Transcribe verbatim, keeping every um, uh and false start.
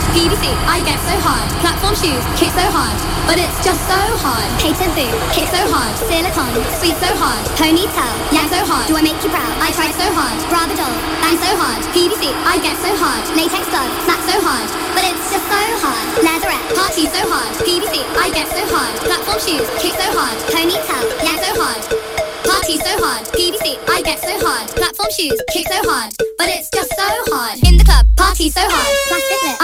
P V C, I get so hard. Platform shoes, kick so hard, but it's just so hard. Patent boot, kick so hard. Silicone, sweet so hard. Ponytail, yeah so hard. Do I make you proud? I tried so hard. Brava doll, bang so hard. P V C, I get so hard. Latex glove, smack so hard, but it's just so hard. Leatherette, party so hard. P V C, I get so hard. Platform shoes, kick so hard. Ponytail, yeah so hard. Party so hard. P V C, I get so hard. Platform shoes, kick so hard, but it's just so hard. In the club, party so hard. Plastic lip,